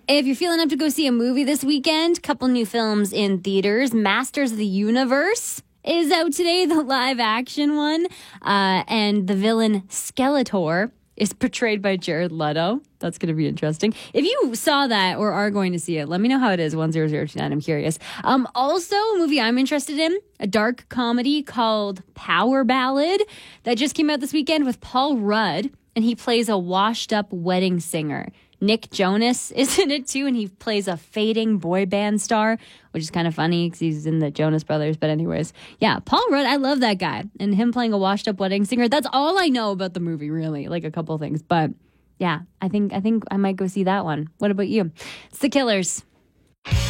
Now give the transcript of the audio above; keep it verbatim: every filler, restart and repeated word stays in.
If you're feeling up to go see a movie this weekend, couple new films in theaters. Masters of the Universe is out today, the live action one. Uh, and the villain Skeletor is portrayed by Jared Leto. That's going to be interesting. If you saw that or are going to see it, let me know how it is. one zero zero two nine. I'm curious. Um, also, a movie I'm interested in, a dark comedy called Power Ballad that just came out this weekend with Paul Rudd, and he plays a washed-up wedding singer. Nick Jonas is in it too, and he plays a fading boy band star, which is kind of funny because he's in the Jonas Brothers. But anyways, yeah, Paul Rudd, I love that guy. And him playing a washed-up wedding singer, that's all I know about the movie, really, like a couple things. But yeah, I think I think I might go see that one. What about you? It's The Killers.